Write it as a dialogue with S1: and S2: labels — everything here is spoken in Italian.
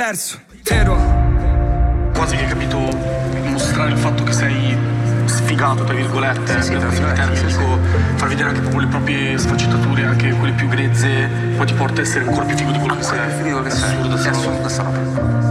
S1: diverso, vero?
S2: Quasi che hai capito mostrare il fatto che sei sfigato, tra virgolette, dico, far vedere anche proprio le proprie sfaccettature, anche quelle più grezze, poi ti porta a essere ancora più figo di quello che sei.
S3: È assurdo sta roba.